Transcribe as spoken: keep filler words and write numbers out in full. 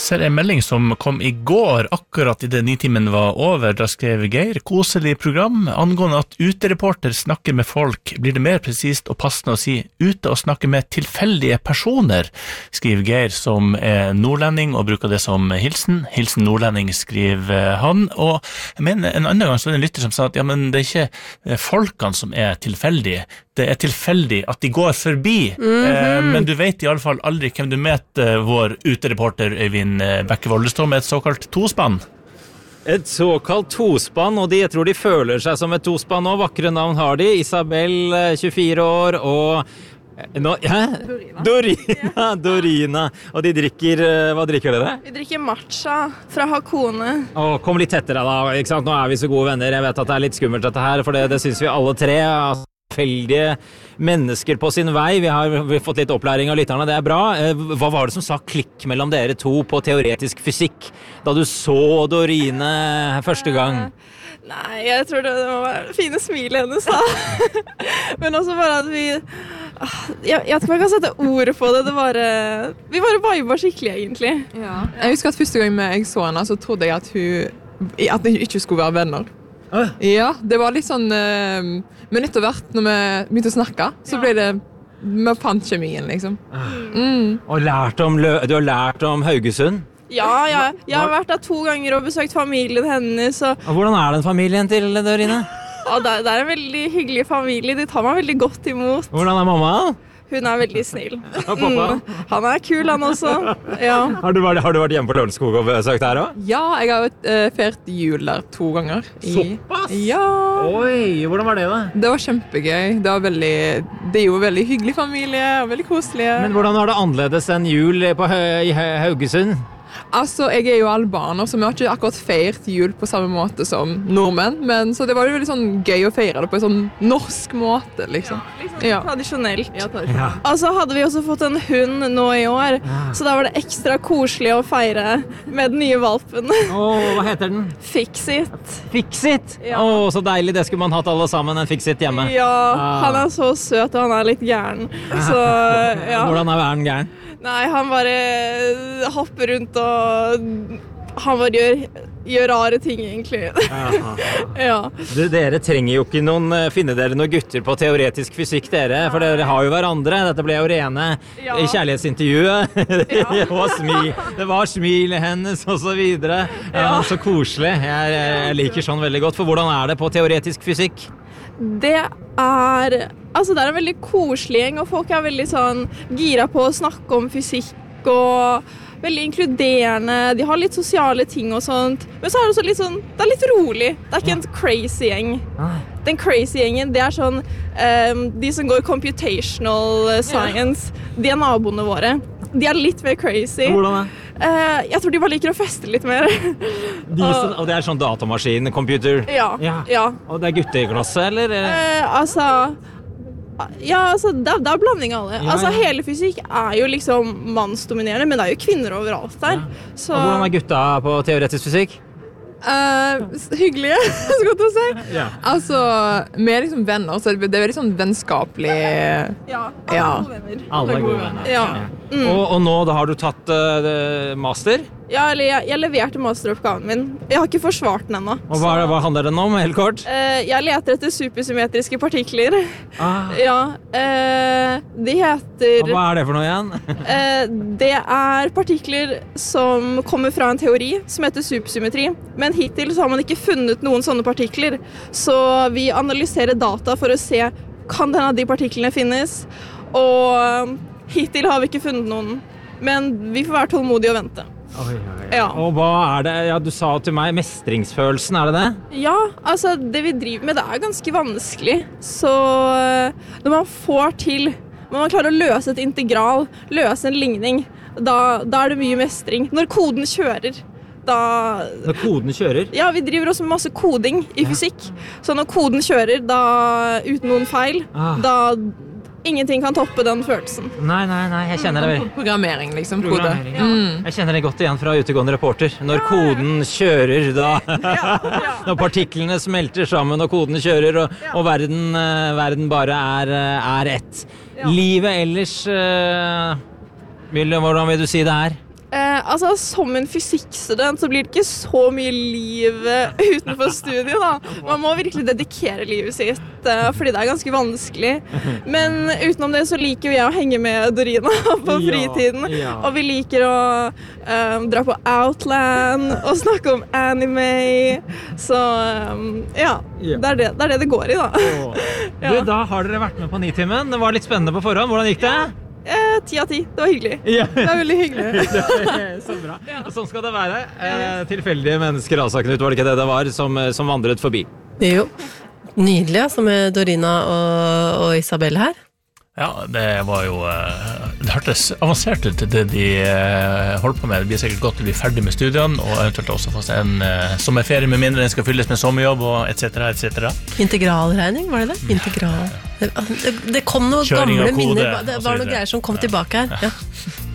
ser en melding som kom i går, akkurat i det nitimen var over. Da skrev Geir, koselig program, angående at utereporter snakker med folk. Blir det mer presist og passende å si ute og snakke med tilfeldige personer, skriver Geir, som er nordlending og bruker det som hilsen. Hilsen nordlending, skriver han. Og jeg mener, en annen gang så var det en lytter som sa at ja, men det er ikke folkene som er tilfeldige. Det er tilfeldig at de går forbi, mm-hmm. eh, men du vet i alle fall aldri hvem du møter vår utereporter Øyvind Bekkevold. Det står med et såkalt tospann. Et såkalt tospann, og de, jeg tror de føler seg som et tospann nå. Vakre navn har de. Isabel, tjuefire år, og nå, ja? Dorina. Dorina, Dorina. Og de drikker, hva drikker dere? Vi drikker matcha fra Hakone. Å, kom litt tettere da, ikke sant? Nå er vi så gode venner. Jeg vet at det er litt skummelt dette her, for det, det synes vi alle tre. Tilfeldige mennesker på sin vei. Vi har, vi har fått litt opplæring av lytterne, det er bra. Hva var det som sa klikk mellom dere to på teoretisk fysikk, da du så Dorine første gang? Nei, jeg tror det var fine smilet hennes da. Men også bare at vi... Jeg, jeg tror jeg kan sette ord på det. Det var, vi bare viber skikkelig, egentlig. Ja. Jeg husker at første gang jeg så henne, så trodde jeg at hun at de ikke skulle være venner. Ah. Ja, det var litt sånn uh, men etter hvert når vi begynte å snakke så ble det, vi fant kjemien liksom. mm. Og lært om, du har lært om Haugesund? Ja, ja, jeg har vært der to ganger og besøkt familien hennes og... og hvordan er den familien til Dorine? Ja, det, det er en veldig hyggelig familie, de tar meg veldig godt imot. Hvordan er mamma? Hun er veldig snill. Mm. Han er kul, han også. Ja. Har, du vært, har du vært hjemme på Lørenskog og besøkt her også? Ja, jeg har uh, feiret jul der to ganger. Såpass? Ja. Oi, hvordan var det da? Det var kjempegøy. Det var veldig, det er jo veldig hyggelig familie og veldig koselige. Men hvordan var det annerledes enn jul på i Haugesund? Altså, jeg er jo albaner, så vi har ikke akkurat feirt jul på samme måte som nordmenn, men så det var jo veldig sånn gøy å feire det på en sånn norsk måte, liksom. Ja, liksom ja. Tradisjonelt. Ja, tradisjonelt. Ja. Altså hadde vi også fått en hund nå i år, ja. Så da var det ekstra koselig å feire med den nye valpen. Åh, hva heter den? Fixit. Fixit? Ja. Åh, så deilig, det skulle man hatt alle sammen, en Fixit hjemme. Ja, ah. Han er så søt, og han er litt gæren. Så, ja. Hvordan er han gæren? Nei, han bare hopper rundt og han bare gjør, gjør rare ting egentlig. Ja. Du, dere trenger jo ikke noen, finne dere noen gutter på teoretisk fysikk dere, for dere har jo hverandre. Dette ble jo rene ja. I kjærlighetsintervjuet. Ja. det, var smil, det var smilet hennes og så videre. Ja, så koselig. Jeg, jeg liker sånn veldig godt. For hvordan er det på teoretisk fysikk? Det er, altså det er en veldig koselig gjeng, og folk er veldig sånn gira på å snakke om fysikk og veldig inkluderende. De har litt sosiale ting og sånt, men så er det også litt sånn, det er litt rolig. Det er ikke en crazy gjeng. Den crazy gjengen, det er sånn um, de som går computational science, de er naboene våre. De er litt mer crazy. Hvordan er? Uh, jeg tror de bare liker å feste litt mer. de som, og det er sånn datamaskin, computer? Ja, ja. ja. Og det er gutteklasse, eller? Uh, altså, ja, altså, det er, det er blanding av alle. Ja, altså, ja. Hele fysikk er jo liksom mannsdominerende, men det er jo kvinner overalt der. Ja. Så... Og hvordan er gutta på teoretisk fysikk? Uh, hyggelige, så godt å si. Ja. Altså, vi er liksom venner, så det er veldig sånn vennskapelig. Ja, alle ja. er gode venner. Alle er gode venner. Ja. Mm. Og, og nå da har du tatt uh, master? Ja, eller jeg, jeg leverte masteroppgaven min. Jeg har ikke forsvart den ennå. Og hva, hva handler den om, helt kort? Uh, jeg leter etter supersymmetriske partikler. Ah. Ja, uh, de heter... Og hva er det for noe igjen? uh, det er partikler som kommer fra en teori som heter supersymmetri. Men hittil så har man ikke funnet noen sånne partikler. Så vi analyserer data for å se, kan denne av de partiklene finnes? Og hittil har vi ikke funnet noen. Men vi får være tålmodige og vente. Oi, oi, oi. Ja. Og hva er det, ja, du sa til meg, mestringsfølelsen, er det det? Ja, altså det vi driver med, det er ganske vanskelig. Så når man får til, når man klarer å løse et integral, løse en ligning, da, da er det mye mestring. Når koden kjører, da... Når koden kjører? Ja, vi driver også med masse koding i ja. Fysikk. Så når koden kjører, da uten noen feil, ah. da... Ingenting kan toppe den følelsen. Nei, nei, nei, jeg kjenner det. Programmering, liksom. Programmering, ja. mm. Jeg kjenner det godt igjen fra utegående reporter. Når ja, koden ja. Kjører, da... ja, ja. Når partiklene smelter sammen, og koden kjører, og, ja. Og verden, uh, verden bare er, uh, er ett. Ja. Livet ellers... Uh, Mille, hvordan vil du si det er? Eh, altså, som en fysikkstudent så blir det ikke så mye liv eh, utenfor studiet, da. Man må virkelig dedikere livet sitt, eh, fordi det er ganske vanskelig. Men utenom det så liker jo jeg å henge med Dorina på fritiden. Ja, ja. Og vi liker å eh, dra på Outland og snakke om anime. Så eh, ja, Ja. det er det, det er det det går i, da. Du, da har dere vært med på Nitimen. Det var litt spennende på forhånd. Hvordan gikk det? Eh, Ti av ti. Det var hyggelig. Ja. Det var veldig hyggelig. Så bra. Og sånn skal det være. Eh, tilfeldige mennesker, altså, Knut, var det ikke det det var, som, som vandret forbi? Jo, nydelig, altså, med Dorina og, og Isabel her. Ja, det var jo Det hørtes avansert ut det de holdt på med. Det blir sikkert godt å bli ferdig med studiene, og eventuelt også få seg en sommerferie med mindre den skal fylles med sommerjobb og et cetera et cetera. Integralregning, var det det? Integral. Det, det, det kom noen Kjøring gamle av kode, minner. Det og så var noen videre. greier som kom Ja. tilbake her. Ja.